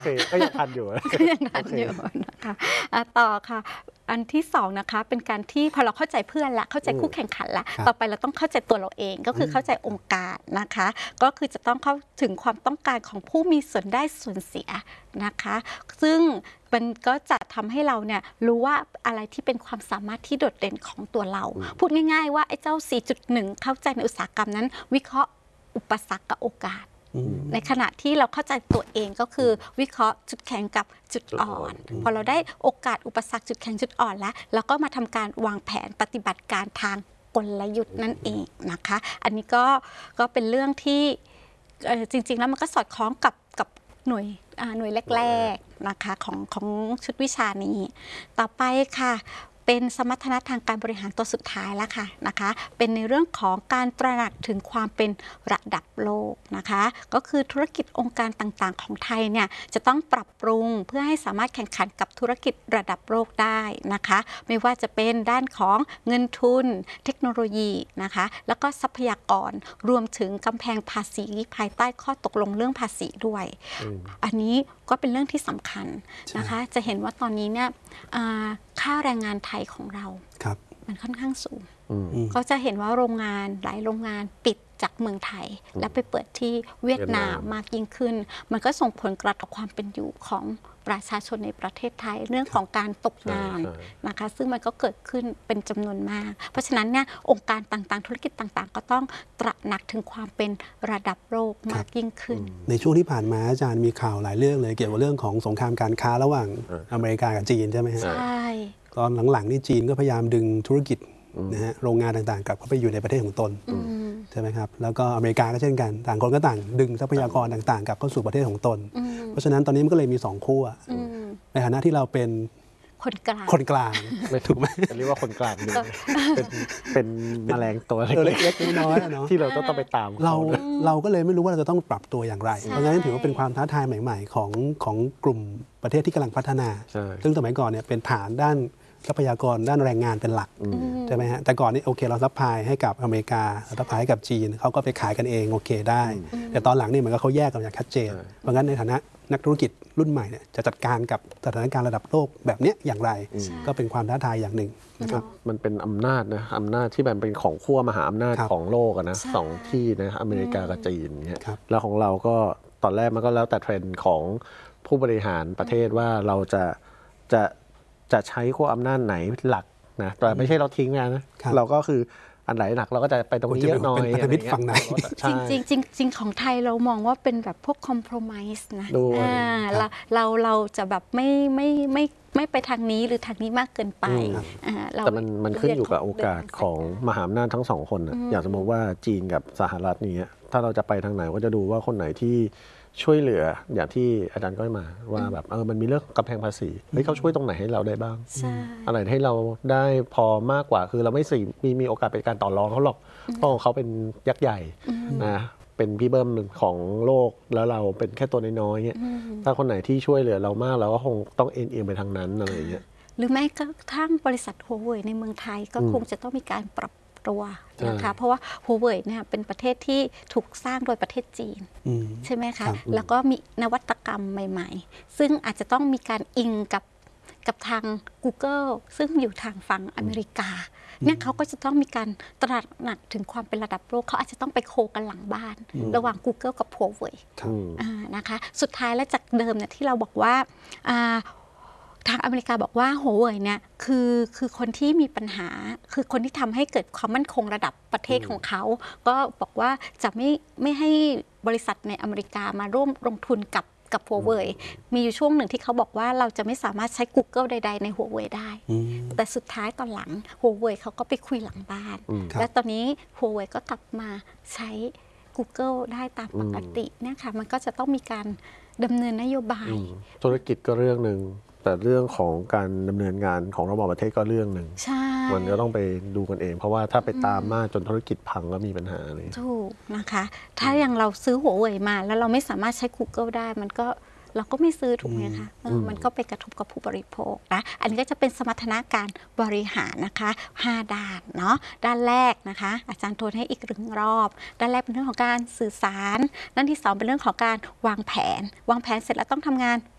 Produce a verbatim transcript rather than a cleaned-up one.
เคก็ยังทันอยู่ก็ยังทันอยู่นะคะต่อค่ะอันที่สองนะคะเป็นการที่พอเราเข้าใจเพื่อนละเข้าใจคู่แข่งขันละต่อไปเราต้องเข้าใจตัวเราเองก็คือเข้าใจองค์การนะคะก็คือจะต้องเข้าถึงความต้องการของผู้มีส่วนได้ส่วนเสียนะคะซึ่งมันก็จะทำให้เราเนี่ยรู้ว่าอะไรที่เป็นความสามารถที่โดดเด่นของตัวเราพูดง่ายๆว่าไอ้เจ้า สี่จุดหนึ่ง เข้าใจในอุตสาหกรรมนั้นวิเคราะห์อุปสรรคกับโอกาสในขณะที่เราเข้าใจตัวเองก็คือวิเคราะห์จุดแข็งกับจุดอ่อนพอเราได้โอกาสอุปสรรคจุดแข็งจุดอ่อนแล้วเราก็มาทำการวางแผนปฏิบัติการทางกลยุทธ์นั่นเองนะคะอันนี้ก็ก็เป็นเรื่องที่จริงๆแล้วมันก็สอดคล้องกับกับหน่วยหน่วยแรกๆนะคะของของชุดวิชานี้ต่อไปค่ะเป็นสมรรถนะทางการบริหารตัวสุดท้ายแล้วค่ะนะคะเป็นในเรื่องของการตระหนักถึงความเป็นระดับโลกนะคะก็คือธุรกิจองค์การต่างๆของไทยเนี่ยจะต้องปรับปรุงเพื่อให้สามารถแข่งขันกับธุรกิจระดับโลกได้นะคะไม่ว่าจะเป็นด้านของเงินทุนเทคโนโลยีนะคะแล้วก็ทรัพยากรรวมถึงกำแพงภาษีภายใต้ข้อตกลงเรื่องภาษีด้วยอันนี้ก็เป็นเรื่องที่สำคัญนะคะจะเห็นว่าตอนนี้เนี่ยค่าแรงงานไทยของเรามันค่อนข้างสูงก็จะเห็นว่าโรงงานหลายโรงงานปิดจากเมืองไทยแล้วไปเปิดที่เวียดนามมากยิ่งขึ้นมันก็ส่งผลกระทบความเป็นอยู่ของประชาชนในประเทศไทยเรื่องของการตกงานนะคะซึ่งมันก็เกิดขึ้นเป็นจำนวนมากเพราะฉะนั้นเนี่ยองค์การต่างๆธุรกิจต่างๆก็ต้องตระหนักถึงความเป็นระดับโลกมากยิ่งขึ้นในช่วงที่ผ่านมาอาจารย์มีข่าวหลายเรื่องเลยเกี่ยวกับเรื่องของสงครามการค้าระหว่างอเมริกากับจีนใช่ไหมฮะใช่ตอนหลังๆนี่จีนก็พยายามดึงธุรกิจนะฮะโรงงานต่างๆกลับเข้าไปอยู่ในประเทศของตนใช่ไหมครับแล้วก็อเมริกาก็เช่นกันต่างคนก็ต่างดึงทรัพยากรต่างๆกลับเข้าสู่ประเทศของตนเพราะฉะนั้นตอนนี้มันก็เลยมีสองขั้วในฐานะที่เราเป็นคนกลางคนกลางไม่ถูกไหมเรียกว่าคนกลางเป็นเป็นแมลงตัวเล็กๆน้อยๆเนาะที่เราต้องไปตามเราเราก็เลยไม่รู้ว่าเราจะต้องปรับตัวอย่างไรเพราะฉะนั้นถือว่าเป็นความท้าทายใหม่ๆของของกลุ่มประเทศที่กำลังพัฒนาซึ่งสมัยก่อนเนี่ยเป็นฐานด้านทรัพยากรด้านแรงงานเป็นหลักใช่ไหมฮะแต่ก่อนนี่โอเคเราซัพพลายให้กับอเมริกาซัพพลายให้กับจีนเขาก็ไปขายกันเองโอเคได้แต่ตอนหลังนี่มันก็เขาแยกกันอย่างชัดเจนเพราะงั้นในฐานะนักธุรกิจรุ่นใหม่เนี่ยจะจัดการกับสถานการณ์ระดับโลกแบบนี้อย่างไรก็เป็นความท้าทายอย่างหนึ่งนะครับมันเป็นอำนาจนะอำนาจที่มันเป็นของขั้วมหาอำนาจของโลกนะสองที่นะอเมริกากับจีนเนี่ยแล้วของเราก็ตอนแรกมันก็แล้วแต่เทรนด์ของผู้บริหารประเทศว่าเราจะจะจะใช้ขั้วอำนาจไหนหลักนะแต่ไม่ใช่เราทิ้งนะเราก็คืออันไหนหนักเราก็จะไปตรงนี้เยอะหน่อยเป็นพันธมิตรฝั่งไหนจริงจริงจริงจริงของไทยเรามองว่าเป็นแบบพวกคอมโพรไมซ์นะเราเราเราจะแบบไม่ไม่ไม่ไม่ไปทางนี้หรือทางนี้มากเกินไปแต่มันมันขึ้นอยู่กับโอกาสของมหาอำนาจทั้งสองคนอย่างสมมติว่าจีนกับสหรัฐนี้ถ้าเราจะไปทางไหนก็จะดูว่าคนไหนที่ช่วยเหลืออย่างที่อาจารย์ก็มาว่าแบบเออมันมีเรื่องกำแพงภาษีเฮ้ยเขาช่วยตรงไหนให้เราได้บ้างอะไรให้เราได้พอมากกว่าคือเราไม่สิมีมีโอกาสเป็นการต่อรองเขาหรอกเพราะเขาเป็นยักษ์ใหญ่นะเป็นพี่เบิ้มของโลกแล้วเราเป็นแค่ตัวน้อยๆเนี่ยถ้าคนไหนที่ช่วยเหลือเรามากเราก็คงต้องเอ็นเอียงไปทางนั้นอะไรอย่างเงี้ยหรือแม้กระทั่งบริษัทหัวเว่ยในเมืองไทยก็คงจะต้องมีการปรับตัวนะคะเพราะว่าหัวเว่ยเนี่ยเป็นประเทศที่ถูกสร้างโดยประเทศจีนใช่ไหมคะแล้วก็มีนวัตกรรมใหม่ๆซึ่งอาจจะต้องมีการอิงกับกับทาง Google ซึ่งอยู่ทางฝั่งอเมริกาเนี่ยเขาก็จะต้องมีการตระหนักถึงความเป็นระดับโลกเขาอาจจะต้องไปโคกันหลังบ้านระหว่าง Google กับหัวเว่ยนะคะสุดท้ายแล้วจากเดิมเนี่ยที่เราบอกว่าทางอเมริกาบอกว่าหัวเว่ยเนี่ยคือคือคนที่มีปัญหาคือคนที่ทำให้เกิดความมั่นคงระดับประเทศของเขาก็บอกว่าจะไม่ไม่ให้บริษัทในอเมริกามาร่วมลงทุนกับกับหัวเว่ยมีอยู่ช่วงหนึ่งที่เขาบอกว่าเราจะไม่สามารถใช้ Google ใดๆในหัวเว่ยได้แต่สุดท้ายตอนหลังหัวเว่ยเขาก็ไปคุยหลังบ้านและตอนนี้หัวเว่ยก็กลับมาใช้ Google ได้ตามปกติเนี่ยค่ะมันก็จะต้องมีการดำเนินนโยบายธุรกิจก็เรื่องหนึ่งแต่เรื่องของการดำเนินงานของระบบประเทศก็เรื่องหนึ่งมันก็ต้องไปดูกันเองเพราะว่าถ้าไปตามมากจนธุรกิจพังก็มีปัญหาเลยถูกนะคะถ้าอย่างเราซื้อหัวเว่ยมาแล้วเราไม่สามารถใช้ Google ได้มันก็เราก็ไม่ซื้อถูกไหมคะมันก็ไปกระทบกับผู้บริโภคนะอันนี้ก็จะเป็นสมรรถนะการบริหารนะคะห้าด้านเนาะด้านแรกนะคะอาจารย์ทวนให้อีกหนึ่งรอบด้านแรกเป็นเรื่องของการสื่อสารด้านที่สองเป็นเรื่องของการวางแผนวางแผนเสร็จแล้วต้องทำงาน